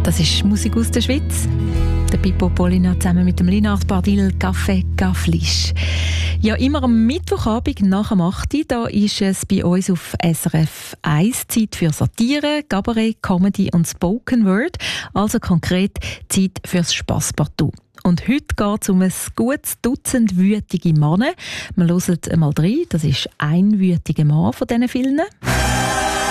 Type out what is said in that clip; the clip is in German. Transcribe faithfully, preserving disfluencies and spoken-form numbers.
Das ist Musik aus der Schweiz. Der Pippo Polina zusammen mit dem Linard Bardil Café Gafflisch. Ja, immer am Mittwochabend nach dem acht Uhr, da ist es bei uns auf S R F eins Zeit für Satire, Cabaret, Comedy und Spoken Word. Also konkret Zeit fürs Spasspartout. Und heute geht es um ein gutes Dutzend wütige Männer. Wir hören einmal rein, das ist ein wütiger Mann von diesen vielen.